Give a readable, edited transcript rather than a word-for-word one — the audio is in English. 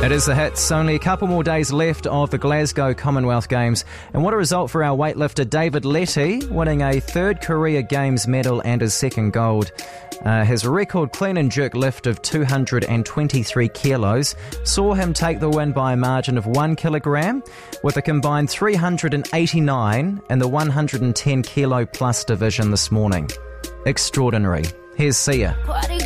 It is the hits. Only a couple more days left of the Glasgow Commonwealth Games. And what a result for our weightlifter David Letty, winning a third career Games medal and his second gold. His record clean and jerk lift of 223 kilos saw him take the win by a margin of 1 kilogram, with a combined 389 in the 110 kilo plus division this morning. Extraordinary. Here's Sia.